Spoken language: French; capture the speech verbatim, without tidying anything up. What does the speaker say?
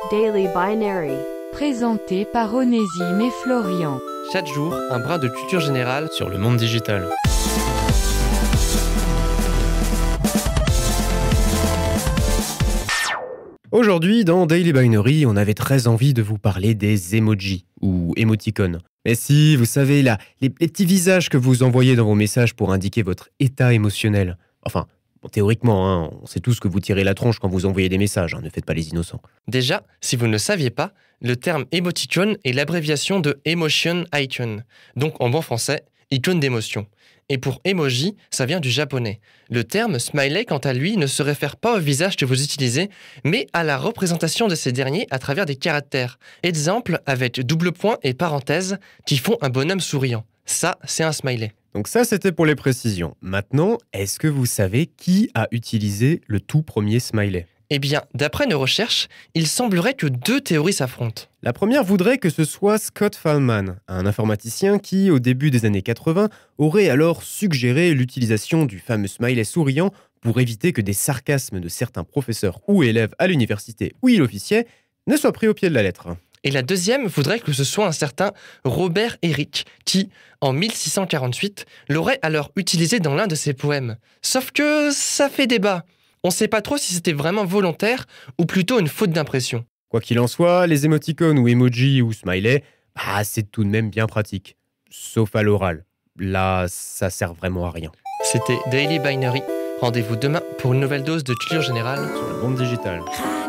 Daily Binary. Présenté par Onésime et Florian. Chaque jour, un brin de culture générale sur le monde digital. Aujourd'hui, dans Daily Binary, on avait très envie de vous parler des emojis, ou émoticônes. Mais si, vous savez, là, les, les petits visages que vous envoyez dans vos messages pour indiquer votre état émotionnel. Enfin, bon, théoriquement, hein, on sait tous que vous tirez la tronche quand vous envoyez des messages, hein, ne faites pas les innocents. Déjà, si vous ne le saviez pas, le terme émoticône est l'abréviation de Emotion Icon, donc en bon français, icône d'émotion. Et pour emoji, ça vient du japonais. Le terme smiley, quant à lui, ne se réfère pas au visage que vous utilisez, mais à la représentation de ces derniers à travers des caractères. Exemple avec double point et parenthèse qui font un bonhomme souriant. Ça, c'est un smiley. Donc ça, c'était pour les précisions. Maintenant, est-ce que vous savez qui a utilisé le tout premier smiley ? Eh bien, d'après nos recherches, il semblerait que deux théories s'affrontent. La première voudrait que ce soit Scott Fahlman, un informaticien qui, au début des années quatre-vingts, aurait alors suggéré l'utilisation du fameux smiley souriant pour éviter que des sarcasmes de certains professeurs ou élèves à l'université où il officiait ne soient pris au pied de la lettre. Et la deuxième voudrait que ce soit un certain Robert Herrick qui, en mille six cent quarante-huit, l'aurait alors utilisé dans l'un de ses poèmes. Sauf que ça fait débat. On ne sait pas trop si c'était vraiment volontaire ou plutôt une faute d'impression. Quoi qu'il en soit, les émoticônes ou emojis ou smiley, bah, c'est tout de même bien pratique. Sauf à l'oral. Là, ça sert vraiment à rien. C'était Daily Binary. Rendez-vous demain pour une nouvelle dose de culture générale Sur le monde digital.